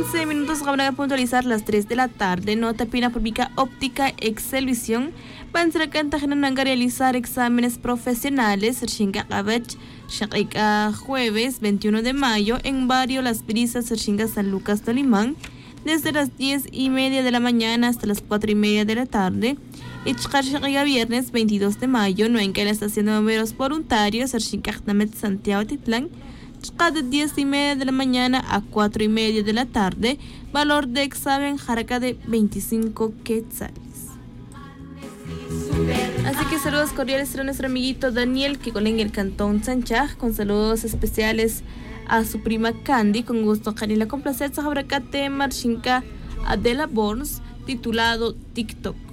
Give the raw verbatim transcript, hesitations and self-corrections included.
once minutos van a puntualizar las tres de la tarde. Nota Pina Pública Óptica Excelvisión. Van a a realizar exámenes profesionales. Shinga Abech, Shaka jueves veintiuno de mayo en Barrio Las Brisas, Shinga San Lucas Tolimán. Desde las diez y media de la mañana hasta las cuatro y media de la tarde. Y Chcarchaga viernes veintidós de mayo, no en que la estación de bomberos voluntarios, Archincajnamet Santiago Titlán, de diez y media de la mañana a cuatro y media de la tarde, valor de examen Jaraca de veinticinco quetzales. Así que saludos cordiales a nuestro amiguito Daniel, que con en el cantón Sanchaj, con saludos especiales a su prima Candy, con gusto Janila complacer Sahabracate Marchinka Adela Borns, titulado TikTok.